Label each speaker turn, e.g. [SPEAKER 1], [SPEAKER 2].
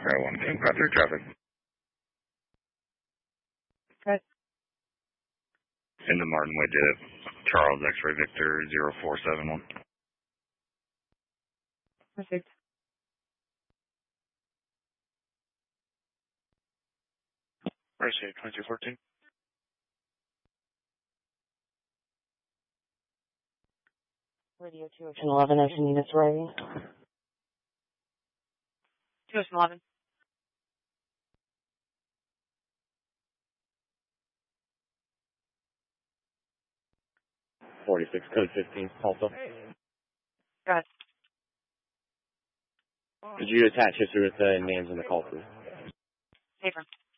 [SPEAKER 1] 1 team, got through traffic.
[SPEAKER 2] Okay.
[SPEAKER 1] Into Martin Way to Charles X-Ray Victor 0471.
[SPEAKER 2] Perfect.
[SPEAKER 3] RCA 2214.
[SPEAKER 2] Radio 2 Ocean 11, Ocean units arriving.
[SPEAKER 4] 2 Ocean 11.
[SPEAKER 5] Code 15, Tulsa.
[SPEAKER 4] Go ahead.
[SPEAKER 5] Did you attach history with the names in the call, please?
[SPEAKER 4] Paper.